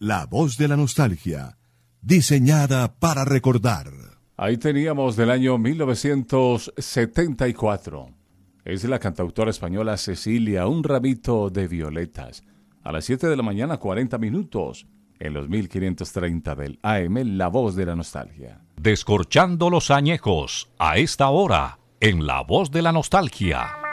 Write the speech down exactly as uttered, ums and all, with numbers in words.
La voz de la nostalgia, diseñada para recordar. Ahí teníamos del año mil novecientos setenta y cuatro. Es la cantautora española Cecilia, Un ramito de violetas. A las siete de la mañana, cuarenta minutos, en los mil quinientos treinta del A M, La voz de la nostalgia. Descorchando los añejos, a esta hora, en La voz de la nostalgia.